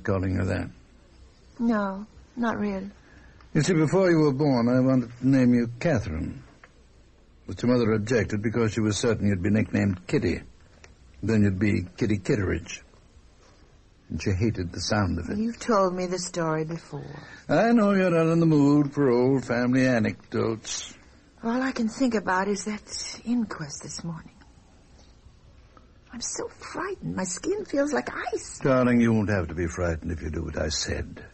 calling her that? No, not really. You see, before you were born, I wanted to name you Catherine. But your mother objected because she was certain you'd be nicknamed Kitty. Then you'd be Kitty Kitteridge. And she hated the sound of it. You've told me the story before. I know you're not in the mood for old family anecdotes. All I can think about is that inquest this morning. I'm so frightened. My skin feels like ice. Darling, you won't have to be frightened if you do what I said.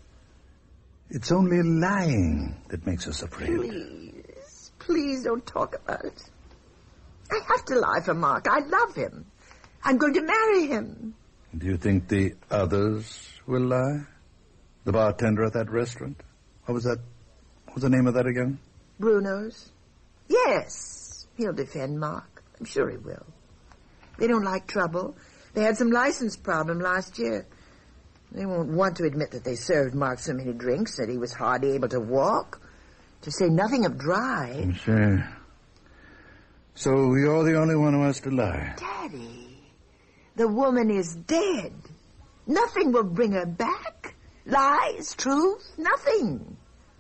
It's only lying that makes us afraid. Please don't talk about it. I have to lie for Mark. I love him. I'm going to marry him. Do you think the others will lie? The bartender at that restaurant? What was the name of that again? Bruno's? Yes. He'll defend Mark. I'm sure he will. They don't like trouble. They had some license problem last year. They won't want to admit that they served Mark so many drinks that he was hardly able to walk, to say nothing of drive. Sure. So you're the only one who has to lie. Daddy, the woman is dead. Nothing will bring her back. Lies, truth, nothing.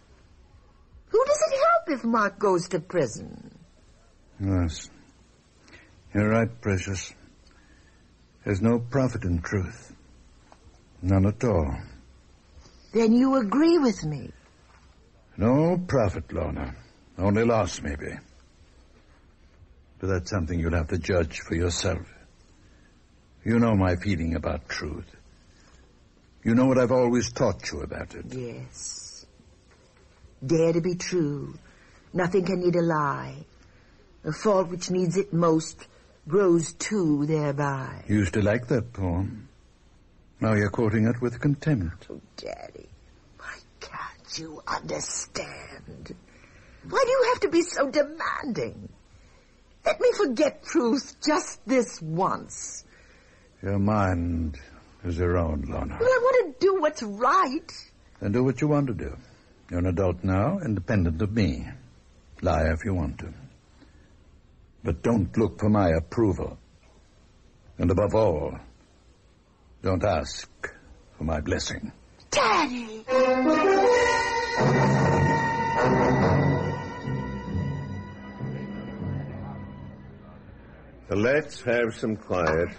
Who does it help if Mark goes to prison? Yes. You're right, Precious. There's no profit in truth. None at all. Then you agree with me? No profit, Lorna. Only loss, maybe. But that's something you'll have to judge for yourself. You know my feeling about truth. You know what I've always taught you about it. Yes. Dare to be true. Nothing can need a lie. The fault which needs it most grows too thereby. You used to like that poem. Now you're quoting it with contempt. Oh, Daddy, why can't you understand? Why do you have to be so demanding? Let me forget truth just this once. Your mind is your own, Lorna. Well, I want to do what's right. Then do what you want to do. You're an adult now, independent of me. Lie if you want to. But don't look for my approval. And above all, don't ask for my blessing. Daddy! Let's have some quiet.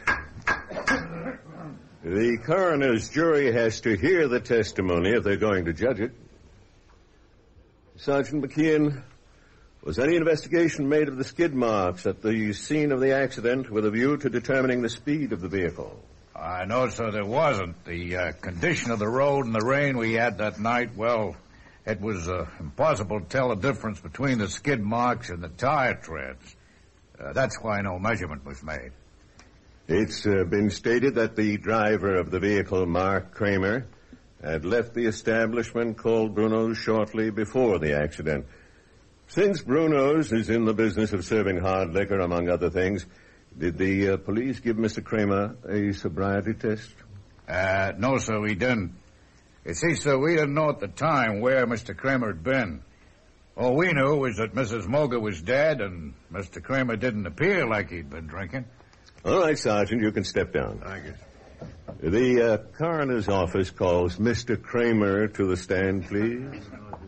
The coroner's jury has to hear the testimony if they're going to judge it. Sergeant McKeon, was any investigation made of the skid marks at the scene of the accident with a view to determining the speed of the vehicle? No, sir, there wasn't. The condition of the road and the rain we had that night, well, it was impossible to tell the difference between the skid marks and the tire treads. That's why no measurement was made. It's been stated that the driver of the vehicle, Mark Kramer, had left the establishment called Bruno's shortly before the accident. Since Bruno's is in the business of serving hard liquor, among other things, did the police give Mr. Kramer a sobriety test? No, sir, we didn't. You see, sir, we didn't know at the time where Mr. Kramer had been. All we knew was that Mrs. Moger was dead and Mr. Kramer didn't appear like he'd been drinking. All right, Sergeant, you can step down. Thank you. The coroner's office calls Mr. Kramer to the stand, please.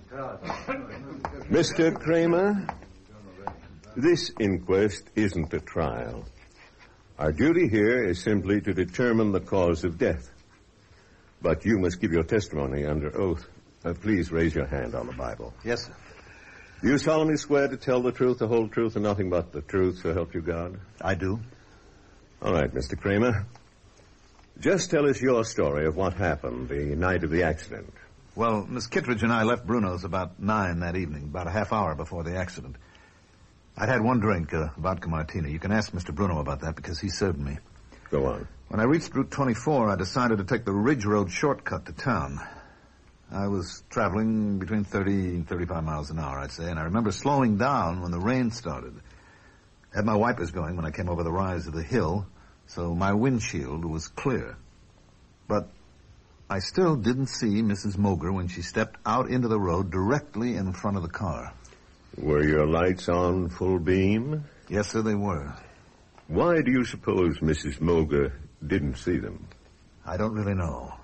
Mr. Kramer, this inquest isn't a trial. Our duty here is simply to determine the cause of death. But you must give your testimony under oath. Please raise your hand on the Bible. Yes, sir. Do you solemnly swear to tell the truth, the whole truth, and nothing but the truth, so help you God? I do. All right, Mr. Kramer. Just tell us your story of what happened the night of the accident. Well, Miss Kittredge and I left Bruno's about 9 that evening, about a half hour before the accident. I'd had one drink, a vodka martini. You can ask Mr. Bruno about that because he served me. Go on. When I reached Route 24, I decided to take the Ridge Road shortcut to town. I was traveling between 30 and 35 miles an hour, I'd say, and I remember slowing down when the rain started. I had my wipers going when I came over the rise of the hill, so my windshield was clear. But I still didn't see Mrs. Moger when she stepped out into the road directly in front of the car. Were your lights on full beam? Yes, sir, they were. Why do you suppose Mrs. Moger didn't see them? I don't really know.